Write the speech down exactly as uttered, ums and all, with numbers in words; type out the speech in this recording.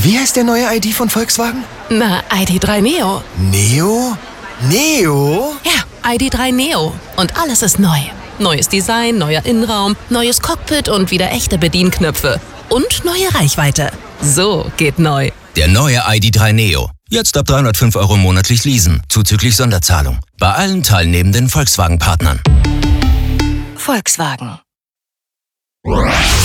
Wie heißt der neue I D von Volkswagen? Na, I D drei Neo. Neo? Neo? Ja, I D drei Neo. Und alles ist neu. Neues Design, neuer Innenraum, neues Cockpit und wieder echte Bedienknöpfe. Und neue Reichweite. So geht neu. Der neue I D drei Neo. Jetzt ab dreihundertfünf Euro monatlich leasen, zuzüglich Sonderzahlung. Bei allen teilnehmenden Volkswagen-Partnern. Volkswagen.